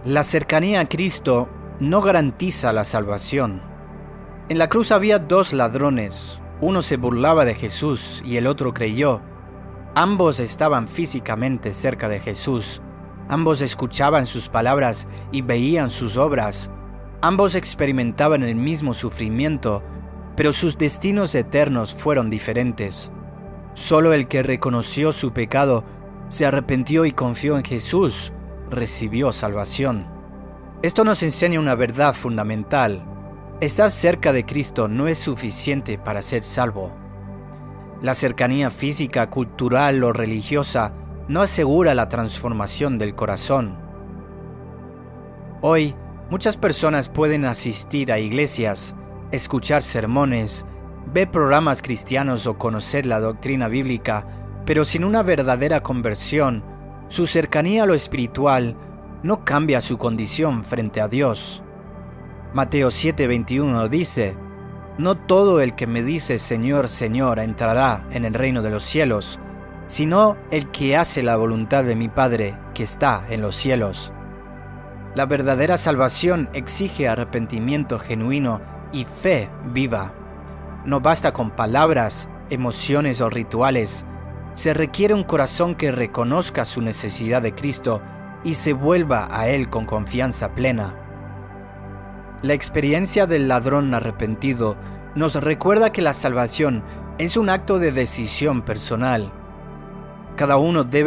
La cercanía a Cristo no garantiza la salvación. En la cruz había dos ladrones. Uno se burlaba de Jesús y el otro creyó. Ambos estaban físicamente cerca de Jesús. Ambos escuchaban sus palabras y veían sus obras. Ambos experimentaban el mismo sufrimiento, pero sus destinos eternos fueron diferentes. Solo el que reconoció su pecado, se arrepintió y confió en Jesús, recibió salvación. Esto nos enseña una verdad fundamental. Estar cerca de Cristo no es suficiente para ser salvo. La cercanía física, cultural o religiosa no asegura la transformación del corazón. Hoy, muchas personas pueden asistir a iglesias, escuchar sermones, ver programas cristianos o conocer la doctrina bíblica, pero sin una verdadera conversión, su cercanía a lo espiritual no cambia su condición frente a Dios. Mateo 7:21 dice: «No todo el que me dice Señor, Señor entrará en el reino de los cielos, sino el que hace la voluntad de mi Padre que está en los cielos». La verdadera salvación exige arrepentimiento genuino y fe viva. No basta con palabras, emociones o rituales. Se requiere un corazón que reconozca su necesidad de Cristo y se vuelva a Él con confianza plena. La experiencia del ladrón arrepentido nos recuerda que la salvación es un acto de decisión personal. Cada uno debe